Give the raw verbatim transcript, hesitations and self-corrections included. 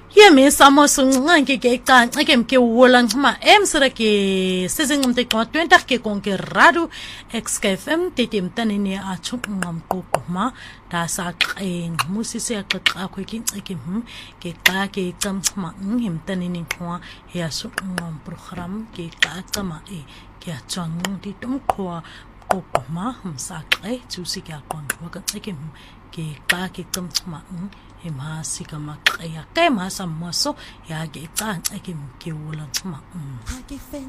Yemi samosung ke ke kan ke ke wolang ma em sera ke seseng mte ko twenty ke kon ke radu X K F M tetem tanini a chung ngam ko ma da sa qeng musisi a qa ko ke ke hm ke ka ke tsam ma him tanini ko ya su ngam program ke ka tsama e ke a tsang di tum ko ko ma hum sa qe tu si ka kon ko ka ke ke ka ke tsam ma Hima sika makaya kay masa maso ya ge tan ake mke wala tuma